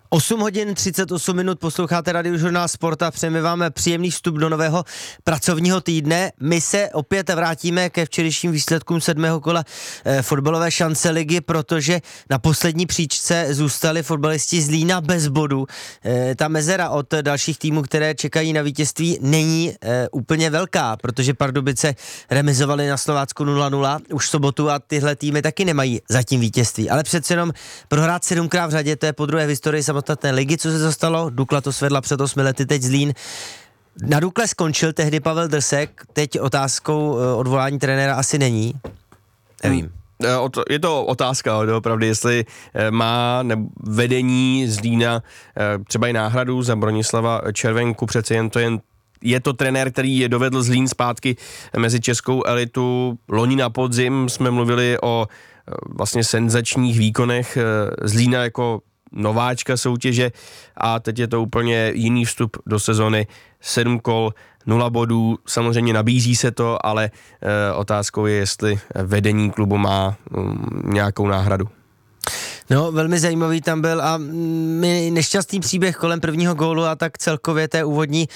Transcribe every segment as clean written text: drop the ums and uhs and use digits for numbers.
8 hodin 38 minut, posloucháte Radiožurnál Sport a přejeme vám příjemný vstup do nového pracovního týdne. My se opět vrátíme ke včerejším výsledkům 7. kola fotbalové šance ligy, protože na poslední příčce zůstali fotbalisti z Zlína bez bodu. Ta mezera od dalších týmů, které čekají na vítězství, není úplně velká, protože Pardubice remizovali na Slovácku 0-0 už v sobotu a tyhle týmy taky nemají zatím vítězství. Ale přece jenom prohrát 7krát v řadě, to je podruhé v historii samostatné ligy, co se dostalo. Dukla to svedla před 8 lety, teď Zlín. Na Dukle skončil tehdy Pavel Drsek, teď otázkou odvolání trenéra asi není. Nevím. Je to otázka, opravdu, jestli má vedení Zlína třeba i náhradu za Bronislava Červenku, přece je to trenér, který je dovedl Zlín zpátky mezi českou elitu. Loni na podzim jsme mluvili o vlastně senzačních výkonech Zlína jako nováčka soutěže a teď je to úplně jiný vstup do sezony. 7 kol, 0 bodů, samozřejmě nabízí se to, ale otázkou je, jestli vedení klubu má nějakou náhradu. No, velmi zajímavý tam byl a nešťastný příběh kolem prvního gólu a tak celkově té úvodní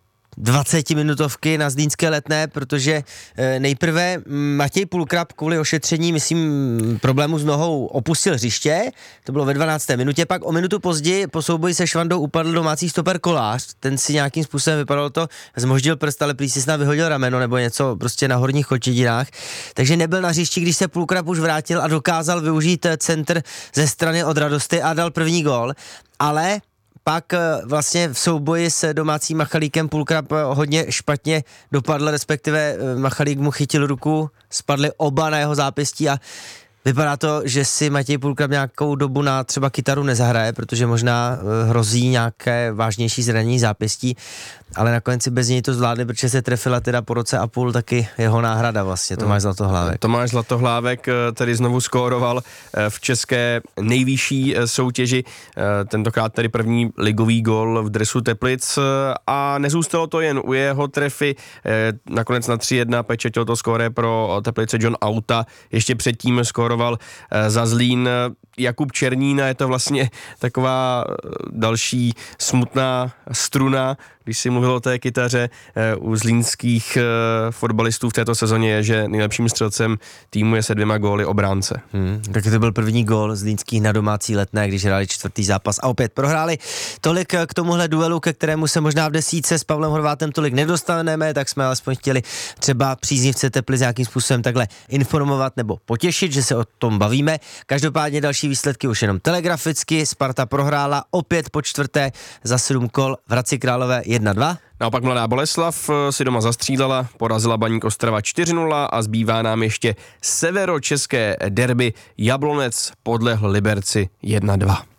20-minutovky na zlínské Letné, protože nejprve Matěj Půlkrab kvůli ošetření, myslím, problému s nohou opustil hřiště, to bylo ve 12. minutě, pak o minutu později po souboji se Švandou upadl domácí stoper Kolář, ten si nějakým způsobem vypadalo to, zmoždil prst, ale prý si snad vyhodil rameno nebo něco prostě na horních kočidinách, takže nebyl na hřišti, když se Půlkrab už vrátil a dokázal využít centr ze strany od Radosty a dal první gól, ale pak vlastně v souboji s domácím Machalíkem Půlkrab hodně špatně dopadl, respektive Machalík mu chytil ruku, spadly oba na jeho zápěstí a vypadá to, že si Matěj Půlkrab nějakou dobu na třeba kytaru nezahraje, protože možná hrozí nějaké vážnější zranění zápěstí, ale nakonec si bez něj to zvládli, protože se trefila teda po roce a půl taky jeho náhrada vlastně, Tomáš Zlatohlávek. Tomáš Zlatohlávek tedy znovu skóroval v české nejvyšší soutěži, tentokrát tedy první ligový gól v dresu Teplic a nezůstalo to jen u jeho trefy, nakonec na 3-1 pečetil to skóre pro Teplice John Auta, ještě předtím skóroval za Zlín Jakub Černína, je to vlastně taková další smutná struna, když si mluvil o té kytaře u zlínských fotbalistů v této sezóně je, že nejlepším střelcem týmu je se 2 góly obránce. Tak to byl první gól zlínských na domácí Letné, když hráli 4. zápas a opět prohráli. Tolik k tomuhle duelu, ke kterému se možná v desítce s Pavlem Horvátem tolik nedostaneme, tak jsme alespoň chtěli třeba příznivce Teplic nějakým způsobem takhle informovat nebo potěšit, že se o tom bavíme. Každopádně další výsledky už jenom telegraficky. Sparta prohrála opět po 4. za 7 kol v Hradci Králové 1-2. Naopak Mladá Boleslav si doma zastřídala, porazila Baník Ostrava 4-0 a zbývá nám ještě severočeské derby. Jablonec podlehl Liberci 1-2.